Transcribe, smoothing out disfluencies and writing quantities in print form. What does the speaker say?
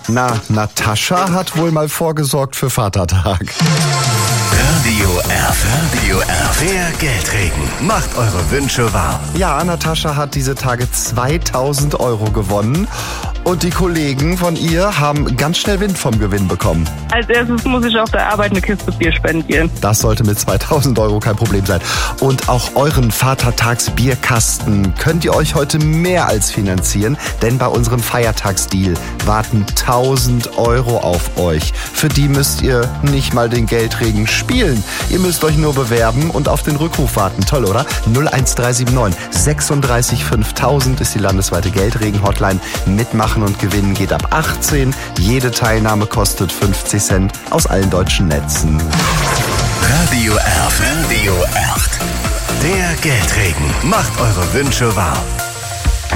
Na, Natascha hat wohl mal vorgesorgt für Vatertag. Radio R, der Geldregen macht eure Wünsche wahr. Ja, Natascha hat diese Tage 2000 € gewonnen. Und die Kollegen von ihr haben ganz schnell Wind vom Gewinn bekommen. Als erstes muss ich auf der Arbeit eine Kiste Bier spendieren. Das sollte mit 2000 € kein Problem sein. Und auch euren Vatertagsbierkasten könnt ihr euch heute mehr als finanzieren, denn bei unserem Feiertagsdeal warten 1000 € auf euch. Für die müsst ihr nicht mal den Geldregen spielen. Ihr müsst euch nur bewerben und auf den Rückruf warten. Toll, oder? 01379 36 5000 ist die landesweite Geldregen-Hotline. Mitmachen und gewinnen geht ab 18. Jede Teilnahme kostet 50 Cent aus allen deutschen Netzen. Radio R, der Geldregen macht eure Wünsche wahr.